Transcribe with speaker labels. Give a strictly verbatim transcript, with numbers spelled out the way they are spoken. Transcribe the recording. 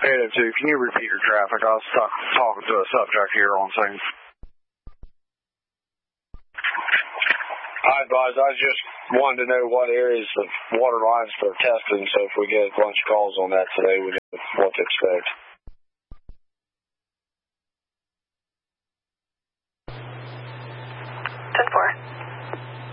Speaker 1: eight oh two, can you repeat your traffic? I was talk, talking to a subject here on scene.
Speaker 2: I advise, I just wanted to know what areas of water lines they're testing, so if we get a bunch of calls on that today, we know what to expect.
Speaker 3: ten four.